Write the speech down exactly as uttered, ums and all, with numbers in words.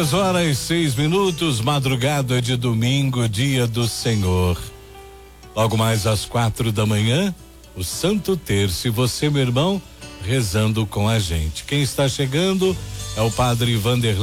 Dez horas e seis minutos, madrugada de domingo, dia do Senhor. Logo mais às quatro da manhã, o Santo Terço, e você, meu irmão, rezando com a gente. Quem está chegando é o Padre Vanderlei